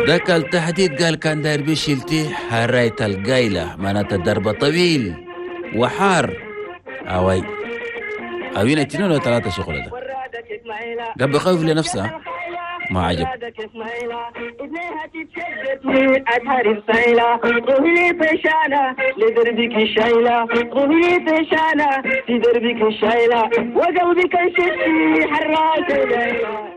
ذاك التحديد قال كان داير بيشيلتي حراية القايلة، معناتها الدرب طويل وحار. أوي أوين اتنين ولا ثلاثة شغل ده قبل بخوف لنفسها ما عجب. وقلبك شفتي حراك